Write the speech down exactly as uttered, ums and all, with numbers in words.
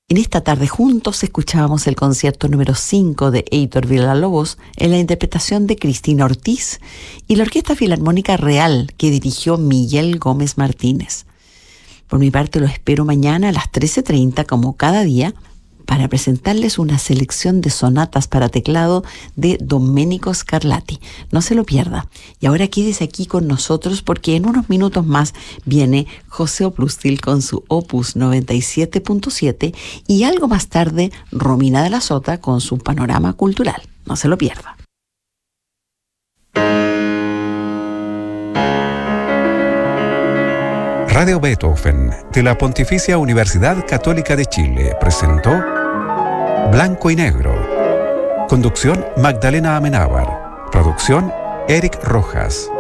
En esta tarde juntos escuchábamos el concierto número cinco de Heitor Villa-Lobos en la interpretación de Cristina Ortiz y la Orquesta Filarmónica Real que dirigió Miguel Gómez Martínez. Por mi parte lo espero mañana a las trece treinta como cada día para presentarles una selección de sonatas para teclado de Domenico Scarlatti. No se lo pierda. Y ahora quédese aquí con nosotros porque en unos minutos más viene José Oprustil con su Opus noventa y siete punto siete y algo más tarde Romina de la Sota con su panorama cultural. No se lo pierda. Radio Beethoven de la Pontificia Universidad Católica de Chile presentó Blanco y Negro. Conducción Magdalena Amenábar. Producción Eric Rojas.